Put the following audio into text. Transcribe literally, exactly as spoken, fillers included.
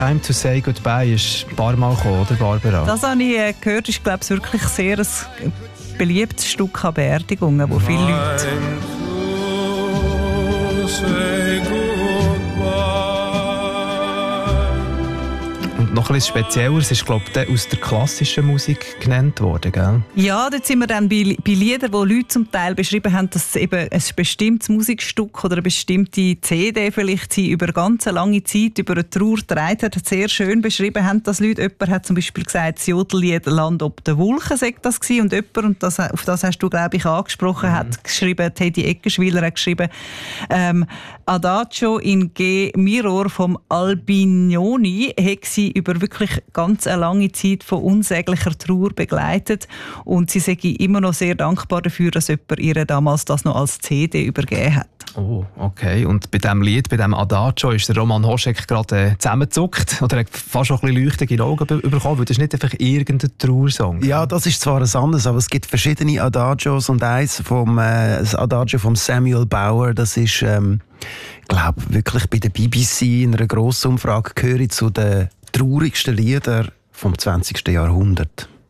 Time to say goodbye ist ein paar Mal gekommen, oder Barbara? Das habe ich äh, gehört, ist glaube ich wirklich sehr ein beliebtes Stück an Beerdigungen, wo viele Leute... Und noch etwas Spezielleres ist, glaube ich, aus der klassischen Musik genannt worden, gell? Ja, dort sind wir dann bei, bei Liedern, wo Leute zum Teil beschrieben haben, dass es eben ein bestimmtes Musikstück oder eine bestimmte C D vielleicht sie über eine ganz lange Zeit über eine Trauer getragen hat, sehr schön beschrieben haben, dass Leute, jemand hat zum Beispiel gesagt, das Jodellied «Land ob den Wolken» sei das gewesen, und jemand, und das, auf das hast du, glaube ich, angesprochen, mhm. hat geschrieben, Teddy Eckenschwiler hat geschrieben, ähm, «Adagio in G Mirror» vom Albignoni hat sie über wirklich ganz eine lange Zeit von unsäglicher Trauer begleitet, und sie sei immer noch sehr dankbar dafür, dass jemand ihr damals das noch als C D übergeben hat. Oh, okay. Und bei diesem Lied, bei diesem Adagio, ist der Roman Hoschek gerade äh, zusammengezuckt oder hat fast schon ein bisschen leuchtende Augen be- bekommen, weil das ist nicht einfach irgendein Trauersong. Ja, das ist zwar ein anderes, aber es gibt verschiedene Adagios, und eins vom äh, das Adagio von Samuel Bauer, das ist, ähm, ich glaube, wirklich bei der B B C in einer grossen Umfrage gehöre zu den traurigsten Liedern vom zwanzigsten Jahrhundert.